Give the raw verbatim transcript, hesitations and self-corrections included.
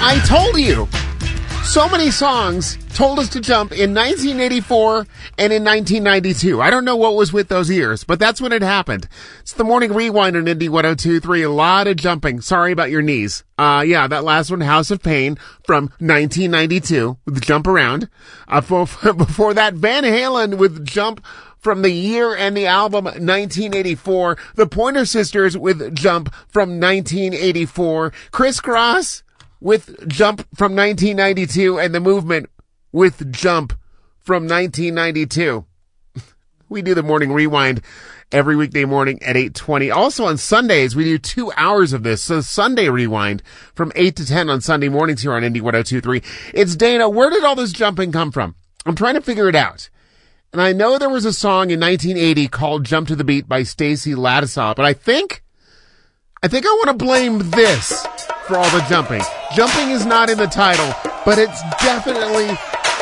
I told you. So many songs told us to jump in nineteen eighty-four and in nineteen ninety-two. I don't know what was with those years, but that's when it happened. It's the Morning Rewind on Indie one oh two point three. A lot of jumping. Sorry about your knees. Uh, yeah, that last one, House of Pain from nineteen ninety-two with Jump Around. Uh, before, before that, Van Halen with Jump from the year and the album nineteen eighty-four. The Pointer Sisters with Jump from nineteen eighty-four. Criss Cross with Jump from nineteen ninety-two, and The Movement with Jump from nineteen ninety-two. We do the Morning Rewind every weekday morning at eight twenty. Also on Sundays, we do two hours of this. So Sunday Rewind from eight to ten on Sunday mornings here on Indie one oh two point three. It's Dana. Where did all this jumping come from? I'm trying to figure it out. And I know there was a song in nineteen eighty called Jump to the Beat by Stacy Lattisaw, but I think, I think I want to blame this for all the jumping. Jumping is not in the title, but it's definitely